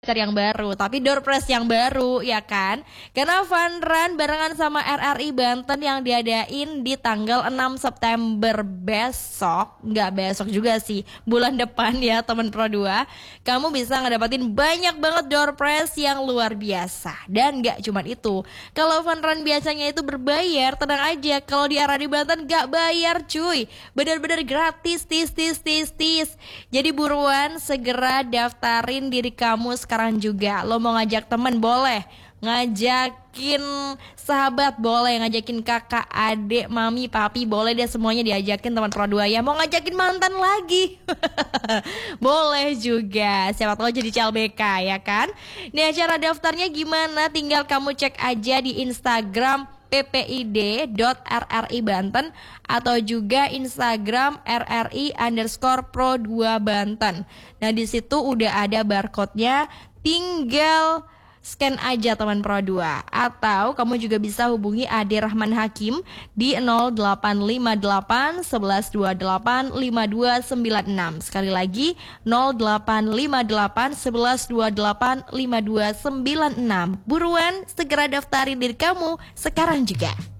Cari yang baru, tapi door prize yang baru ya kan? Karena fun run barengan sama RRI Banten yang diadain di tanggal 6 September besok, nggak besok juga sih, bulan depan ya teman Pro 2. Kamu bisa ngedapatin banyak banget door prize yang luar biasa. Dan nggak cuma itu, kalau fun run biasanya itu berbayar, tenang aja, kalau di RRI Banten nggak bayar cuy, bener-bener gratis, tis. Jadi buruan segera daftarin diri kamu sekarang juga. Lo mau ngajak temen boleh, ngajakin sahabat boleh, ngajakin kakak, adik, mami, papi boleh deh, semuanya diajakin teman Pro 2 ya. Mau ngajakin mantan lagi boleh juga, siapa tahu jadi CLBK ya kan. Nih cara daftarnya gimana, tinggal kamu cek aja di Instagram ppid.rri Banten atau juga Instagram rri_pro2 Banten. Nah di situ udah ada barcode-nya, tinggal scan aja teman Pro 2. Atau kamu juga bisa hubungi Ade Rahman Hakim di 0858 1128 5296. Sekali lagi 0858 1128 5296. Buruan segera daftarin diri kamu sekarang juga.